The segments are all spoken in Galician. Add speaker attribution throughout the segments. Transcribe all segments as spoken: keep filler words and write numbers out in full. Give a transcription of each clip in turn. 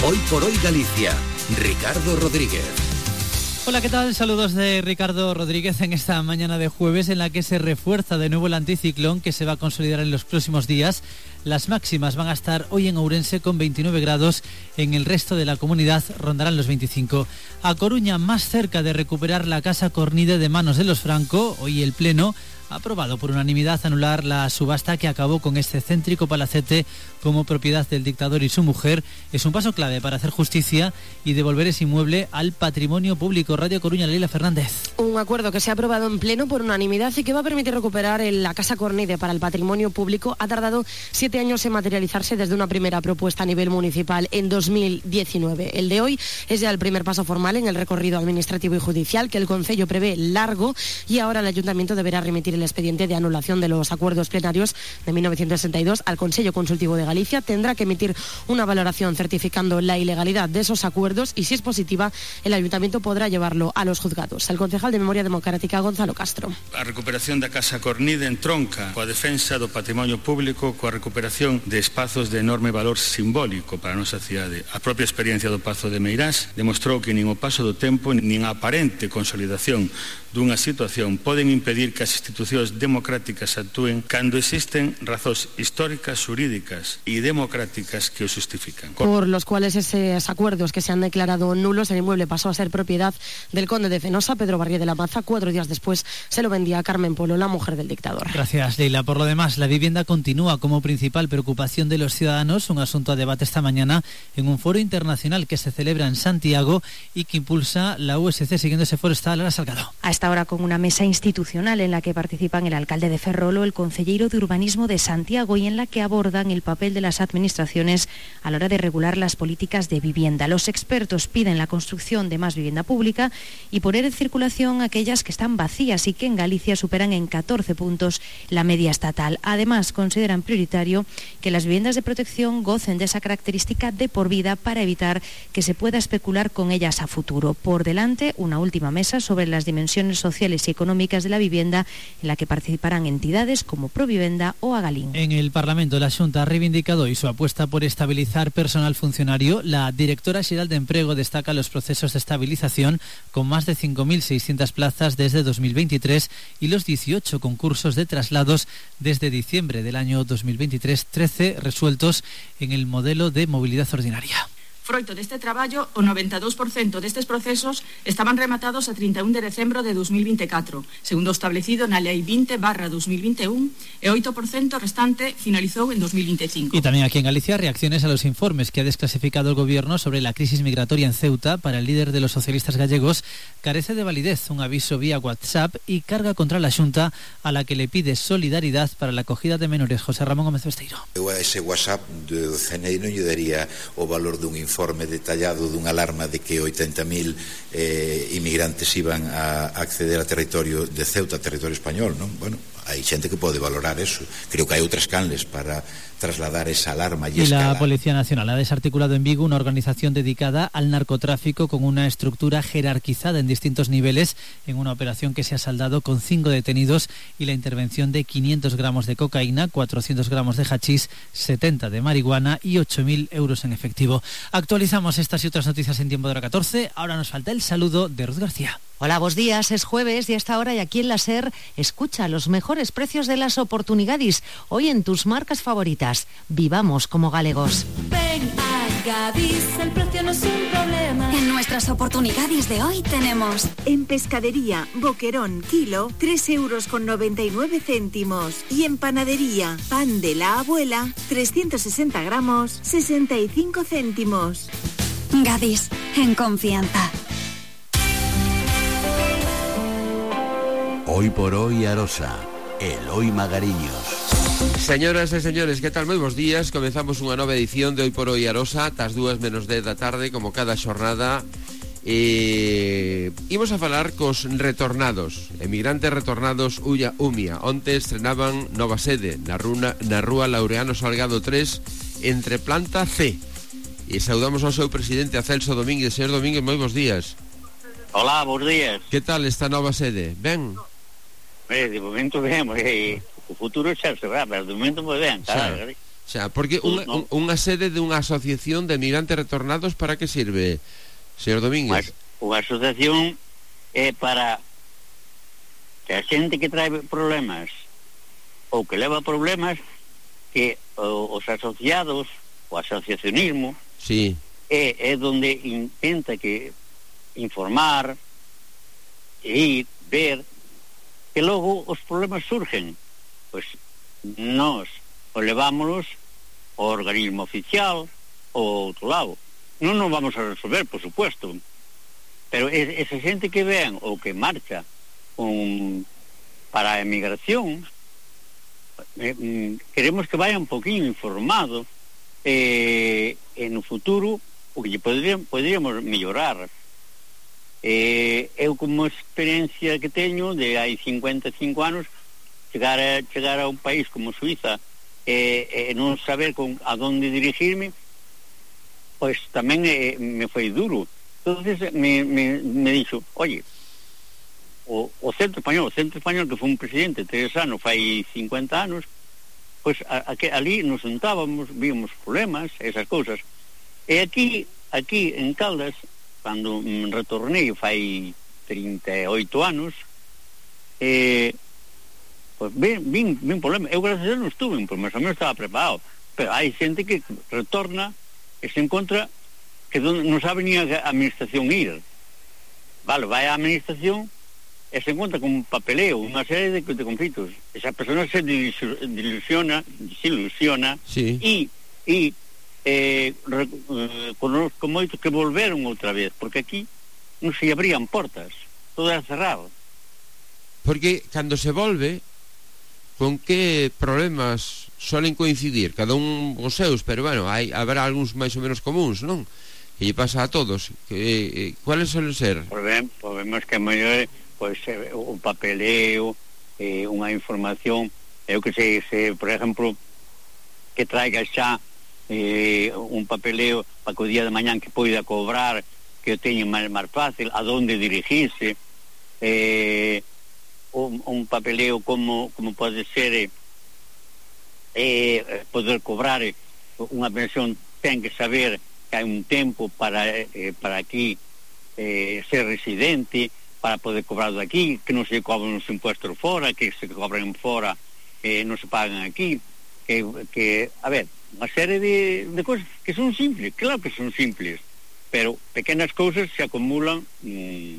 Speaker 1: Hoy por hoy Galicia, Ricardo Rodríguez.
Speaker 2: Hola, ¿qué tal? Saludos de Ricardo Rodríguez en esta mañana de jueves en la que se refuerza de nuevo el anticiclón que se va a consolidar en los próximos días. Las máximas van a estar hoy en Ourense con veintinueve grados, en el resto de la comunidad rondarán los veinticinco. A Coruña, más cerca de recuperar la Casa Cornide de manos de los Franco, hoy el Pleno ha aprobado por unanimidad anular la subasta que acabó con este céntrico palacete como propiedad del dictador y su mujer. Es un paso clave para hacer justicia y devolver ese inmueble al patrimonio público. Radio Coruña, Leila Fernández.
Speaker 3: Un acuerdo que se ha aprobado en pleno por unanimidad y que va a permitir recuperar la Casa Cornide para el patrimonio público. Ha tardado siete años en materializarse desde una primera propuesta a nivel municipal en dos mil diecinueve. El de hoy es ya el primer paso formal en el recorrido administrativo y judicial que el Concello prevé largo, y ahora el Ayuntamiento deberá remitir el expediente de anulación de los acuerdos plenarios de mil novecientos sesenta y dos al Consejo Consultivo de Galicia. Tendrá que emitir una valoración certificando la ilegalidad de esos acuerdos y, si es positiva, el Ayuntamiento podrá llevarlo a los juzgados. El concejal de Memoria Democrática, Gonzalo Castro.
Speaker 4: A recuperación da Casa Cornide entronca coa defensa do patrimonio público, coa recuperación de espazos de enorme valor simbólico para a nosa cidade. A propia experiencia do Pazo de Meirás demostrou que nin o paso do tempo nin a aparente consolidación dunha situación poden impedir que as institucións democráticas actúen cando existen razóns históricas, xurídicas e democráticas que o justifican.
Speaker 3: Por los cuales esos acuerdos que se han declarado nulos, el inmueble pasó a ser propiedad del conde de Fenosa, Pedro Barrié de la Maza. Cuatro días después se lo vendía a Carmen Polo, la mujer del dictador.
Speaker 2: Gracias, Leila. Por lo demás, la vivienda continúa como principal preocupación de los ciudadanos, un asunto a debate esta mañana en un foro internacional que se celebra en Santiago y que impulsa la U S C. Siguiendo ese foro está Lara Salgado.
Speaker 5: A esta hora, con una mesa institucional en la que participan el alcalde de Ferrolo, el concejero de Urbanismo de Santiago, y en la que abordan el papel de las administraciones a la hora de regular las políticas de vivienda. Los expertos piden la construcción de más vivienda pública y poner en circulación aquellas que están vacías y que en Galicia superan en catorce puntos la media estatal. Además, consideran prioritario que las viviendas de protección gocen de esa característica de por vida para evitar que se pueda especular con ellas a futuro. Por delante, una última mesa sobre las dimensiones sociales y económicas de la vivienda, en la que participarán entidades como Provivenda o Agalín.
Speaker 2: En el Parlamento, la Xunta ha reivindicado hoy su apuesta por estabilizar personal funcionario. La directora xeral de Emprego destaca los procesos de estabilización con más de cinco mil seiscientas plazas desde dos mil veintitrés y los dieciocho concursos de traslados desde diciembre del año dos mil veintitrés, trece resueltos en el modelo de movilidad ordinaria.
Speaker 6: Froito deste traballo, o noventa e dous por cento destes procesos estaban rematados a trinta e un de decembro de dos mil veinticuatro, segundo establecido na Lei veinte barra dos mil veintiún, e oito por cento restante finalizou en dos mil veinticinco.
Speaker 2: Y también aquí en Galicia, reacciones a los informes que ha desclasificado el Gobierno sobre la crisis migratoria en Ceuta. Para el líder de los socialistas gallegos, carece de validez un aviso vía WhatsApp y carga contra la Xunta, a la que le pide solidaridad para la acogida de menores. José Ramón Gómez Besteiro.
Speaker 7: Eu a ese WhatsApp do C N I non lle daría o valor dun informe informe detallado dunha alarma de que oitenta mil eh, inmigrantes iban a acceder a territorio de Ceuta, territorio español, non? Bueno, hai xente que pode valorar eso. Creo que hai outras canles para trasladar esa alarma y,
Speaker 2: y
Speaker 7: escalar.
Speaker 2: La Policía Nacional ha desarticulado en Vigo una organización dedicada al narcotráfico con una estructura jerarquizada en distintos niveles, en una operación que se ha saldado con cinco detenidos y la intervención de quinientos gramos de cocaína, cuatrocientos gramos de hachís, setenta de marihuana y ocho mil euros en efectivo. Actualizamos estas y otras noticias en tiempo de hora catorce. Ahora nos falta el saludo de Ruth García.
Speaker 8: Hola, buenos días, es jueves y a esta hora y aquí en la SER escucha los mejores precios de las oportunidades. Hoy en tus marcas favoritas, vivamos como galegos.
Speaker 9: Ven a Gadis, el precio no es un problema.
Speaker 10: En nuestras oportunidades de hoy tenemos
Speaker 11: en pescadería, boquerón, kilo, tres euros con noventa y nueve céntimos. Y en panadería, pan de la abuela, trescientos sesenta gramos, sesenta y cinco céntimos.
Speaker 10: Gadis, en confianza.
Speaker 12: Hoy por hoy Arosa, Eloi Magariños.
Speaker 13: Señoras e señores, que tal? Moi bons días. Comezamos unha nova edición de Hoy por Hoy Arosa, tas dúas menos dez da tarde, como cada xornada. E imos a falar cos retornados, emigrantes retornados Ulla Umia. Onte estrenaban nova sede na rúa, na rúa Laureano Salgado tres, entre planta C. E saudamos ao seu presidente, a Celso Domínguez. Señor Domínguez, moi bons días.
Speaker 14: Hola, bons días.
Speaker 13: Que tal esta nova sede? Ben?
Speaker 14: Eh, de momento ben, porque o futuro xa se verá, pero de momento moi ben, claro.
Speaker 13: Xa, porque unha,
Speaker 14: no.
Speaker 13: unha sede de unha asociación de migrantes retornados, para que sirve, señor Domínguez?
Speaker 14: Unha asociación é para que a xente que trae problemas ou que leva problemas, que o, os asociados, o asociacionismo,
Speaker 13: sí,
Speaker 14: é, é donde intenta que informar e ver que logo os problemas surgen. Pois nós o levámonos ao organismo oficial ou outro lado. Non nos vamos a resolver, por supuesto, pero esa xente que ven ou que marcha un, para a emigración, eh, queremos que vaya un poquinho informado eh, e no futuro o que poderíamos, poderíamos mellorar. Eh, eu como experiencia que teño de hai cincuenta e cinco anos, chegar a, chegar a un país como Suiza e eh, eh, non saber con a donde dirigirme, pois tamén eh, me foi duro. Entonces me, me, me dixo, oye, o, o Centro Español, o Centro Español que foi un presidente tres anos, fai cincuenta anos, pois a, a, que ali nos sentábamos, víamos problemas, esas cousas. E aquí, aquí en Caldas, cando me retornei fai trinta e oito anos, eh, pois vin, vin, vin problema. Eu gracias a Deus non estuve en problemas, a mí non estaba preparado, pero hai xente que retorna e se encontra que non sabe ni a administración ir. Vale, vai á administración e se encontra con un papeleo, unha serie de, de conflitos. Esa persona se desilusiona, desilusiona
Speaker 13: sí.
Speaker 14: e, e eh, re, eh, conozco moitos que volveron outra vez, porque aquí non se abrían portas, todo era cerrado.
Speaker 13: Porque cando se volve, con que problemas solen coincidir? Cada un os seus, pero bueno, hai, habrá algúns máis ou menos comuns, non? Que lle pasa a todos. Que, eh, cuáles solen ser?
Speaker 14: Por ben, podemos que mellor pois eh, o papeleo, eh, unha información, eu que sei, se, por exemplo, que traiga xa eh, un papeleo para que o día de mañán que poida cobrar, que o teña máis, máis fácil, a donde dirigirse, eh, un, un papeleo como, como pode ser eh, eh, poder cobrar eh, unha pensión, ten que saber que hai un tempo para, eh, para aquí eh, ser residente, para poder cobrar de aquí, que non se cobran os impuestos fora, que se cobran fora eh, non se pagan aquí, que, que a ver, unha serie de, de cousas que son simples, claro que son simples, pero pequenas cousas se acumulan. mm.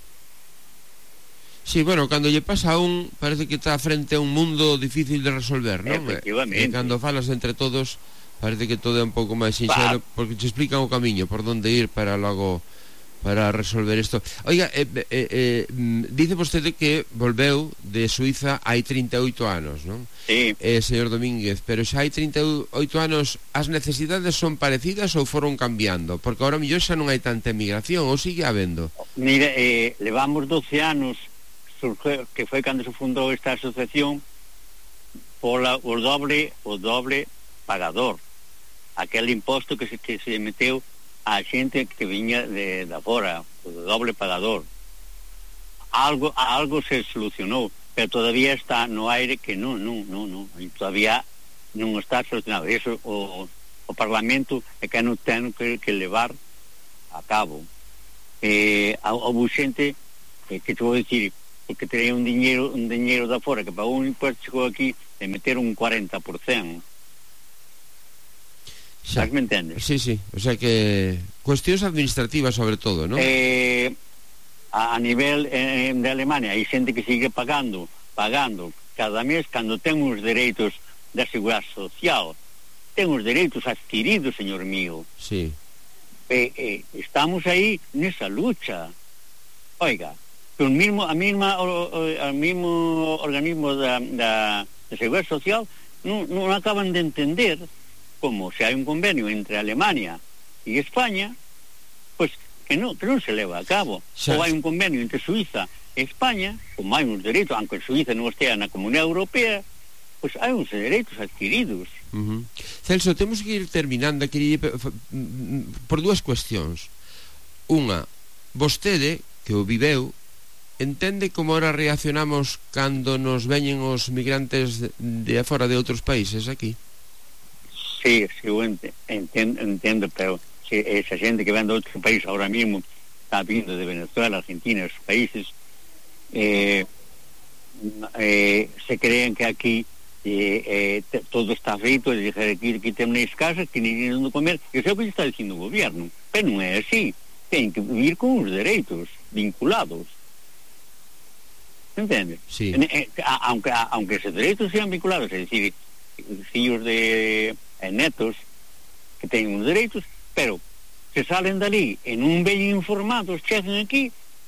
Speaker 13: Sí, bueno, cando lle pasa a un, parece que está frente a un mundo difícil de resolver, non?
Speaker 14: Efectivamente.
Speaker 13: E cando falas entre todos, parece que todo é un pouco máis sinxelo, porque te explican o camiño por onde ir para logo para resolver isto. Oiga, eh, eh, eh, dice vostede que volveu de Suiza hai trinta e oito anos, non?
Speaker 14: Sí.
Speaker 13: Eh, señor Domínguez, pero xa hai trinta e oito anos, as necesidades son parecidas ou foron cambiando? Porque ahora mellor xa non hai tanta emigración, ou sigue habendo?
Speaker 14: Mire, eh, levamos doce anos, surge, que foi cando se fundou esta asociación, pola, o doble o doble pagador, aquel imposto que se, que se meteu a xente que viña de, de fora, o doble pagador. Algo, algo se solucionou, pero todavía está no aire que non, non, non, non, todavía non está solucionado. Eso o, o Parlamento é que non ten que, que levar a cabo. Eh, houve xente que, que te vou dicir, porque tenía un diñeiro un diñeiro da fora que pagou un impuesto, chegou aquí e meteron un cuarenta por cento. Xa me entendes?
Speaker 13: Sí, sí, o sea que cuestións administrativas sobre todo, non?
Speaker 14: Eh, a, a nivel eh, de Alemania hai xente que sigue pagando pagando cada mes cando ten uns dereitos da seguridade social, ten uns dereitos adquiridos, señor mío.
Speaker 13: Sí.
Speaker 14: Eh, eh, estamos aí nesa lucha. Oiga, que o mismo, a misma, o, o, o mismo organismo da, da, da seguridade social non, non acaban de entender como se hai un convenio entre Alemania e España, pois que non, que non se leva a cabo. Xa. Ou hai un convenio entre Suiza e España, como hai uns dereitos, aunque Suiza non estea na Comunidade Europea, pois hai uns dereitos adquiridos.
Speaker 13: Uh-huh. Celso, temos que ir terminando aquí por dúas cuestións. Unha, vostede, que o viveu, entende como ahora reaccionamos cando nos veñen os migrantes de, de afora de outros países aquí?
Speaker 14: Sí, sí, eu entendo, entendo, pero si esa xente que ven de outro país ahora mismo está vindo de Venezuela, Argentina, esos países, eh, eh, se creen que aquí eh, eh, todo está feito, e dizer aquí, aquí temos nas casas que ninguén non comer. Eu sei o que está dicindo o goberno, pero non é así. Ten que vivir con os dereitos vinculados. Entende?
Speaker 13: Sí.
Speaker 14: Eh, aunque, aunque esos dereitos sean vinculados, é dicir, fillos de eh, netos que teñen os dereitos, pero se salen dali e non ven informados, chegan aquí,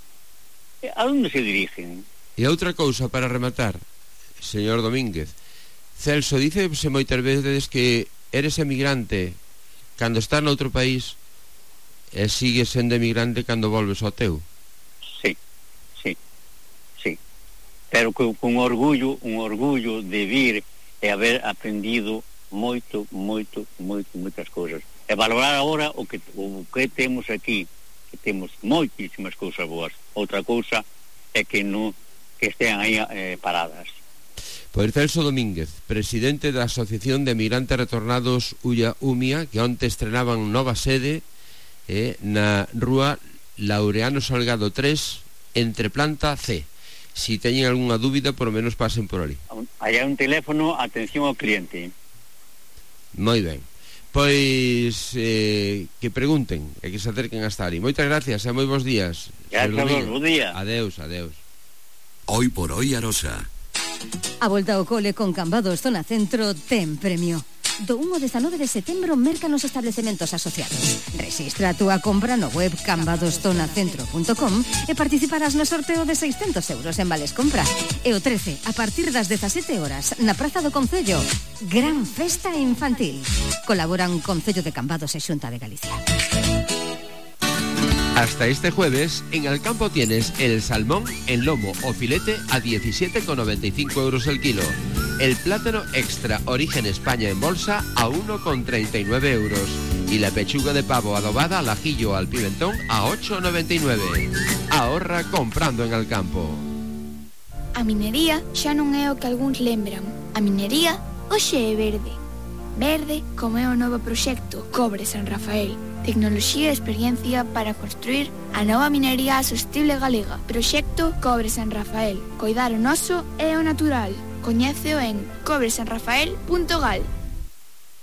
Speaker 14: a onde se dirigen?
Speaker 13: E outra cousa para rematar, señor Domínguez, Celso, dícese moitas veces que eres emigrante cando estás noutro país e sigues sendo emigrante cando volves ao teu.
Speaker 14: Sí, sí, sí. Pero con, con orgullo, un orgullo de vir e haber aprendido moito, moito, moito, moitas cousas. E valorar agora o que, o que temos aquí, que temos moitísimas cousas boas. Outra cousa é que non que estean aí eh, paradas.
Speaker 13: Pois Celso Domínguez, presidente da Asociación de Emigrantes Retornados Ulla Umia, que onte estrenaban nova sede eh, na rúa Laureano Salgado tres, entre planta C. Si teñen algunha dúbida, por lo menos pasen por ali.
Speaker 14: Hai un teléfono, atención ao cliente.
Speaker 13: Moi ben. Pois eh, que pregunten e que se acerquen hasta ali. Moitas gracias e moi bons días.
Speaker 14: Gracias a vos, bo día.
Speaker 13: Adeus, adeus.
Speaker 1: Hoy por hoy Arosa.
Speaker 15: A volta ao cole con Cambados Zona Centro ten premio. Do un ao dezanove de setembro merca nos establecementos asociados. Rexistra a túa compra no web cambados zona centro punto com e participarás no sorteo de seiscentos euros en vales compra. E o trece, a partir das dezasete horas, na Praza do Concello, gran festa infantil. Colaboran Concello de Cambados e Xunta de Galicia.
Speaker 13: Hasta este jueves, en Alcampo tienes el salmón en lomo o filete a diecisiete con noventa y cinco euros el kilo. El plátano extra origen España en bolsa a uno con treinta y nueve euros. Y la pechuga de pavo adobada al ajillo o al pimentón a ocho con noventa y nueve. Ahorra comprando en Alcampo.
Speaker 16: A minería xa non é o que algúns lembran. A minería hoxe é verde. Verde como é o novo proxecto Cobre San Rafael. Tecnoloxía e experiencia para construir a nova minería sostible galega. Proxecto Cobre San Rafael. Coidar o noso e o natural. Coñéceo en cobre san rafael punto gal.